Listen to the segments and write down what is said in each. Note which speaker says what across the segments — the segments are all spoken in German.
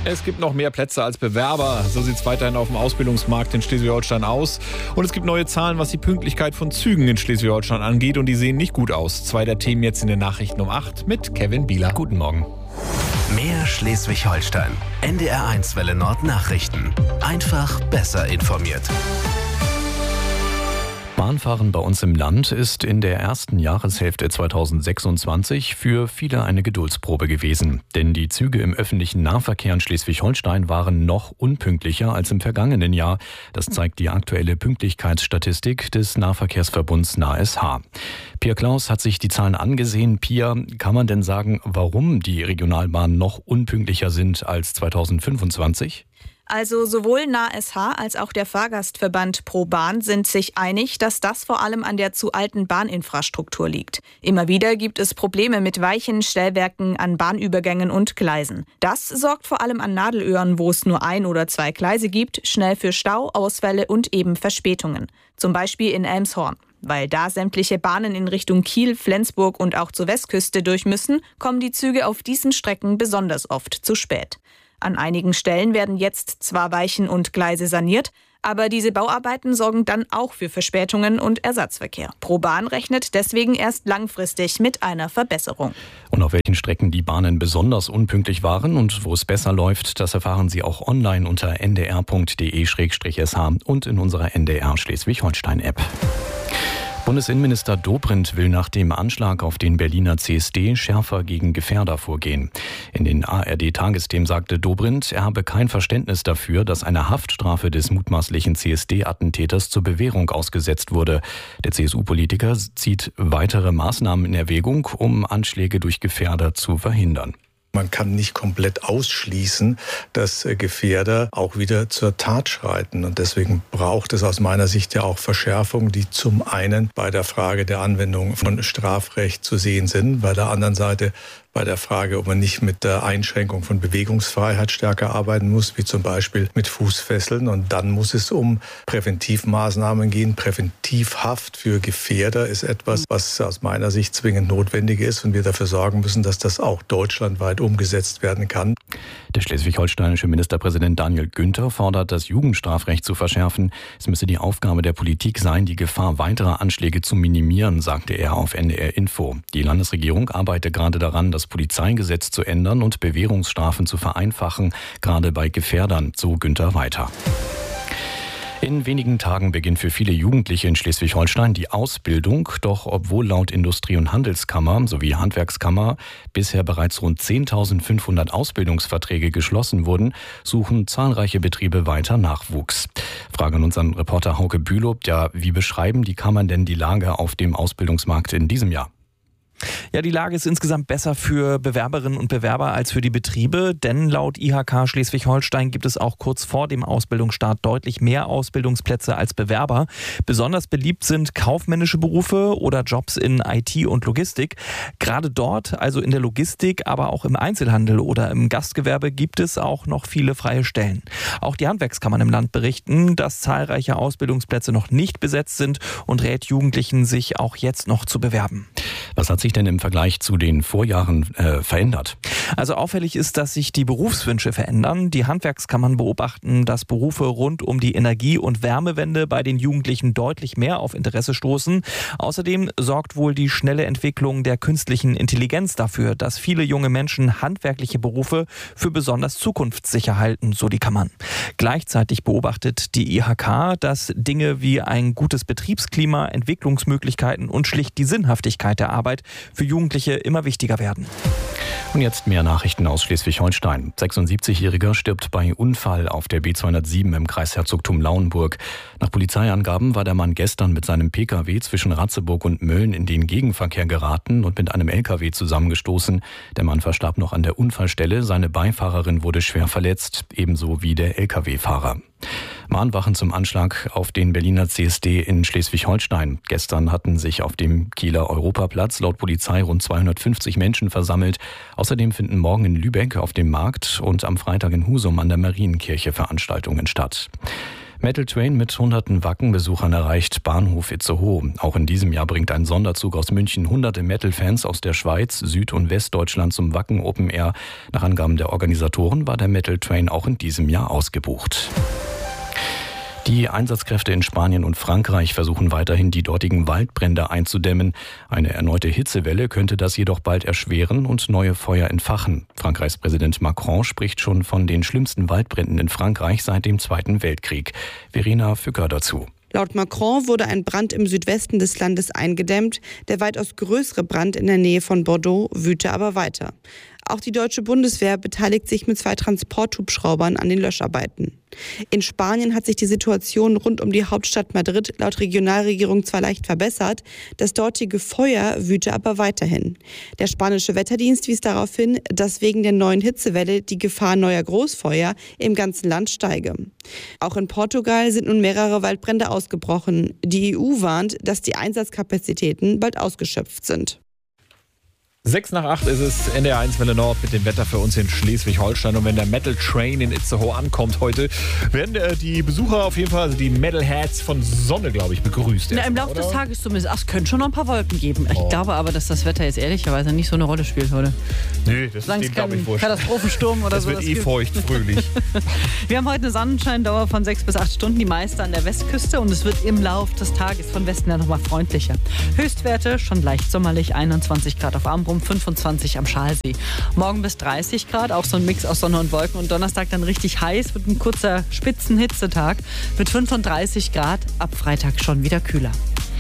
Speaker 1: Es gibt noch mehr Plätze als Bewerber. So sieht es weiterhin auf dem Ausbildungsmarkt in Schleswig-Holstein aus. Und es gibt neue Zahlen, was die Pünktlichkeit von Zügen in Schleswig-Holstein angeht. Und die sehen nicht gut aus. 2 der Themen jetzt in den Nachrichten um 8 mit Kevin Bieler.
Speaker 2: Guten Morgen.
Speaker 3: Mehr Schleswig-Holstein. NDR1 Welle Nord Nachrichten. Einfach besser informiert.
Speaker 2: Bahnfahren bei uns im Land ist in der ersten Jahreshälfte 2026 für viele eine Geduldsprobe gewesen. Denn die Züge im öffentlichen Nahverkehr in Schleswig-Holstein waren noch unpünktlicher als im vergangenen Jahr. Das zeigt die aktuelle Pünktlichkeitsstatistik des Nahverkehrsverbunds NASH. Pia Klaus hat sich die Zahlen angesehen. Pia, kann man denn sagen, warum die Regionalbahnen noch unpünktlicher sind als 2025?
Speaker 4: Also sowohl NASH als auch der Fahrgastverband ProBahn sind sich einig, dass das vor allem an der zu alten Bahninfrastruktur liegt. Immer wieder gibt es Probleme mit Weichen, Stellwerken, an Bahnübergängen und Gleisen. Das sorgt vor allem an Nadelöhren, wo es nur 1 oder 2 Gleise gibt, schnell für Stau, Ausfälle und eben Verspätungen. Zum Beispiel in Elmshorn. Weil da sämtliche Bahnen in Richtung Kiel, Flensburg und auch zur Westküste durch müssen, kommen die Züge auf diesen Strecken besonders oft zu spät. An einigen Stellen werden jetzt zwar Weichen und Gleise saniert, aber diese Bauarbeiten sorgen dann auch für Verspätungen und Ersatzverkehr. ProBahn rechnet deswegen erst langfristig mit einer Verbesserung.
Speaker 2: Und auf welchen Strecken die Bahnen besonders unpünktlich waren und wo es besser läuft, das erfahren Sie auch online unter ndr.de/sh und in unserer NDR Schleswig-Holstein-App. Bundesinnenminister Dobrindt will nach dem Anschlag auf den Berliner CSD schärfer gegen Gefährder vorgehen. In den ARD-Tagesthemen sagte Dobrindt, er habe kein Verständnis dafür, dass eine Haftstrafe des mutmaßlichen CSD-Attentäters zur Bewährung ausgesetzt wurde. Der CSU-Politiker zieht weitere Maßnahmen in Erwägung, um Anschläge durch Gefährder zu verhindern.
Speaker 5: Man kann nicht komplett ausschließen, dass Gefährder auch wieder zur Tat schreiten. Und deswegen braucht es aus meiner Sicht ja auch Verschärfungen, die zum einen bei der Frage der Anwendung von Strafrecht zu sehen sind, bei der anderen Seite bei der Frage, ob man nicht mit der Einschränkung von Bewegungsfreiheit stärker arbeiten muss, wie zum Beispiel mit Fußfesseln. Und dann muss es um Präventivmaßnahmen gehen. Präventivhaft für Gefährder ist etwas, was aus meiner Sicht zwingend notwendig ist und wir dafür sorgen müssen, dass das auch deutschlandweit umgesetzt werden kann.
Speaker 2: Der schleswig-holsteinische Ministerpräsident Daniel Günther fordert, das Jugendstrafrecht zu verschärfen. Es müsse die Aufgabe der Politik sein, die Gefahr weiterer Anschläge zu minimieren, sagte er auf NDR Info. Die Landesregierung arbeitet gerade daran, das Polizeigesetz zu ändern und Bewährungsstrafen zu vereinfachen, gerade bei Gefährdern, so Günther weiter. In wenigen Tagen beginnt für viele Jugendliche in Schleswig-Holstein die Ausbildung. Doch obwohl laut Industrie- und Handelskammer sowie Handwerkskammer bisher bereits rund 10.500 Ausbildungsverträge geschlossen wurden, suchen zahlreiche Betriebe weiter Nachwuchs. Frage an unseren Reporter Hauke Bülow. Ja, wie beschreiben die Kammern denn die Lage auf dem Ausbildungsmarkt in diesem Jahr?
Speaker 6: Ja, die Lage ist insgesamt besser für Bewerberinnen und Bewerber als für die Betriebe, denn laut IHK Schleswig-Holstein gibt es auch kurz vor dem Ausbildungsstart deutlich mehr Ausbildungsplätze als Bewerber. Besonders beliebt sind kaufmännische Berufe oder Jobs in IT und Logistik. Gerade dort, also in der Logistik, aber auch im Einzelhandel oder im Gastgewerbe, gibt es auch noch viele freie Stellen. Auch die Handwerkskammern im Land berichten, dass zahlreiche Ausbildungsplätze noch nicht besetzt sind und rät Jugendlichen, sich auch jetzt noch zu bewerben.
Speaker 2: Was hat sich denn im Vergleich zu den Vorjahren verändert?
Speaker 6: Also auffällig ist, dass sich die Berufswünsche verändern. Die Handwerkskammern beobachten, dass Berufe rund um die Energie- und Wärmewende bei den Jugendlichen deutlich mehr auf Interesse stoßen. Außerdem sorgt wohl die schnelle Entwicklung der künstlichen Intelligenz dafür, dass viele junge Menschen handwerkliche Berufe für besonders zukunftssicher halten, so die Kammern. Gleichzeitig beobachtet die IHK, dass Dinge wie ein gutes Betriebsklima, Entwicklungsmöglichkeiten und schlicht die Sinnhaftigkeit der Arbeit für Jugendliche immer wichtiger werden.
Speaker 2: Und jetzt mehr Nachrichten aus Schleswig-Holstein. 76-Jähriger stirbt bei Unfall auf der B207 im Kreisherzogtum Lauenburg. Nach Polizeiangaben war der Mann gestern mit seinem Pkw zwischen Ratzeburg und Mölln in den Gegenverkehr geraten und mit einem Lkw zusammengestoßen. Der Mann verstarb noch an der Unfallstelle. Seine Beifahrerin wurde schwer verletzt, ebenso wie der Lkw-Fahrer. Mahnwachen zum Anschlag auf den Berliner CSD in Schleswig-Holstein. Gestern hatten sich auf dem Kieler Europaplatz laut Polizei rund 250 Menschen versammelt. Außerdem finden morgen in Lübeck auf dem Markt und am Freitag in Husum an der Marienkirche Veranstaltungen statt. Metal Train mit hunderten Wackenbesuchern erreicht Bahnhof Itzehoe. Auch in diesem Jahr bringt ein Sonderzug aus München hunderte Metal-Fans aus der Schweiz, Süd- und Westdeutschland zum Wacken Open Air. Nach Angaben der Organisatoren war der Metal Train auch in diesem Jahr ausgebucht. Die Einsatzkräfte in Spanien und Frankreich versuchen weiterhin, die dortigen Waldbrände einzudämmen. Eine erneute Hitzewelle könnte das jedoch bald erschweren und neue Feuer entfachen. Frankreichs Präsident Macron spricht schon von den schlimmsten Waldbränden in Frankreich seit dem Zweiten Weltkrieg. Verena Fücker dazu.
Speaker 7: Laut Macron wurde ein Brand im Südwesten des Landes eingedämmt. Der weitaus größere Brand in der Nähe von Bordeaux wüte aber weiter. Auch die deutsche Bundeswehr beteiligt sich mit 2 Transporthubschraubern an den Löscharbeiten. In Spanien hat sich die Situation rund um die Hauptstadt Madrid laut Regionalregierung zwar leicht verbessert, das dortige Feuer wüte aber weiterhin. Der spanische Wetterdienst wies darauf hin, dass wegen der neuen Hitzewelle die Gefahr neuer Großfeuer im ganzen Land steige. Auch in Portugal sind nun mehrere Waldbrände ausgebrochen. Die EU warnt, dass die Einsatzkapazitäten bald ausgeschöpft sind.
Speaker 1: 7:06 ist es, NDR 1 Welle Nord mit dem Wetter für uns in Schleswig-Holstein. Und wenn der Metal Train in Itzehoe ankommt heute, werden die Besucher auf jeden Fall, also die Metalheads, von Sonne, glaube ich, begrüßt.
Speaker 8: Im Laufe des Tages zumindest. Ach, es können schon noch ein paar Wolken geben. Ich glaube aber, dass das Wetter jetzt ehrlicherweise nicht so eine Rolle spielt heute.
Speaker 1: Nö, das ist dem, glaube ich, wurscht.
Speaker 8: Katastrophensturm oder so.
Speaker 1: Es wird feucht, fröhlich.
Speaker 8: Wir haben heute eine Sonnenscheindauer von 6 bis 8 Stunden, die meiste an der Westküste. Und es wird im Laufe des Tages von Westen her nochmal freundlicher. Höchstwerte schon leicht sommerlich, 21 Grad auf Amrum, 25 am Schalsee. Morgen bis 30 Grad, auch so ein Mix aus Sonne und Wolken. Und Donnerstag dann richtig heiß, wird ein kurzer Spitzenhitzetag mit 35 Grad. Ab Freitag schon wieder kühler.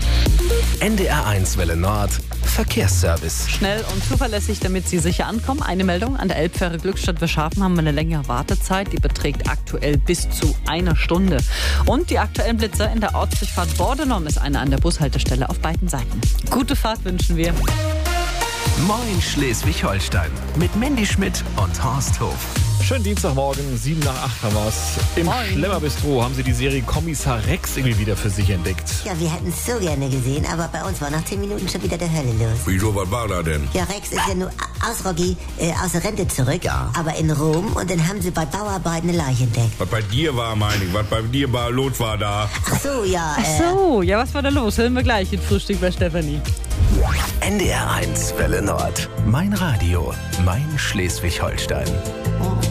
Speaker 3: NDR 1 Welle Nord Verkehrsservice.
Speaker 8: Schnell und zuverlässig, damit Sie sicher ankommen. Eine Meldung: An der Elbfähre Glückstadt-Wischhafen haben wir eine längere Wartezeit. Die beträgt aktuell bis zu 1 Stunde. Und die aktuellen Blitzer in der Ortsdurchfahrt Bordelom ist eine an der Bushaltestelle auf beiden Seiten. Gute Fahrt wünschen wir.
Speaker 3: Moin Schleswig-Holstein mit Mandy Schmidt und Horst Hof.
Speaker 1: Schönen Dienstagmorgen, 7:08 haben wir es. Im Schlemmerbistro haben Sie die Serie Kommissar Rex irgendwie wieder für sich entdeckt.
Speaker 9: Ja, wir hätten es so gerne gesehen, aber bei uns war nach 10 Minuten schon wieder der Hölle los.
Speaker 10: Wieso, was war da denn?
Speaker 9: Ja, Rex ist ja nur aus Rocky, aus der Rente zurück, aber in Rom, und dann haben sie bei Bauarbeiten eine Leiche entdeckt.
Speaker 10: Was bei dir war, meine ich, was bei dir war, los war da.
Speaker 9: Ach so, ja.
Speaker 8: Ja, was war da los? Hören wir gleich in Frühstück bei Stefanie.
Speaker 3: NDR 1 Welle Nord. Mein Radio, mein Schleswig-Holstein.